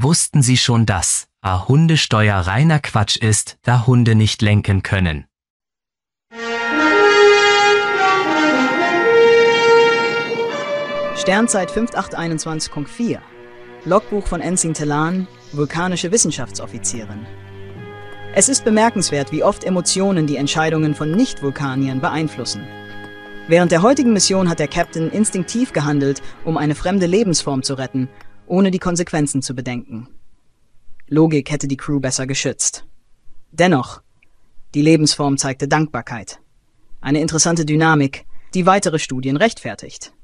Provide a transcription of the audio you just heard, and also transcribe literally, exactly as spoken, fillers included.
wussten sie schon, dass a Hundesteuer reiner Quatsch ist, da Hunde nicht lenken können. Sternzeit fünf acht einundzwanzig Punkt vier. Logbuch von Enzing Telan, vulkanische Wissenschaftsoffizierin. Es ist bemerkenswert, wie oft Emotionen die Entscheidungen von Nicht-Vulkaniern beeinflussen. Während der heutigen Mission hat der Captain instinktiv gehandelt, um eine fremde Lebensform zu retten, ohne die Konsequenzen zu bedenken. Logik hätte die Crew besser geschützt. Dennoch, die Lebensform zeigte Dankbarkeit. Eine interessante Dynamik, die weitere Studien rechtfertigt.